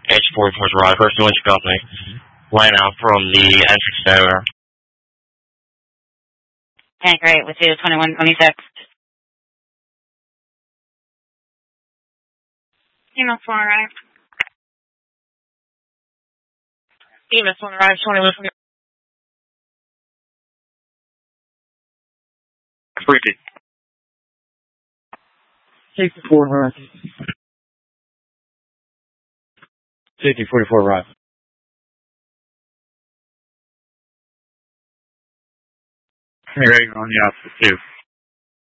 H44 to arrive. First Winter Company. Line out from the entrance there. Tank right with you, 2126. Email 4 arrive. Email 4 arrive, 2126. Repeat. Safety 4 arrive. Safety 44 arrive. Ready on the opposite 2.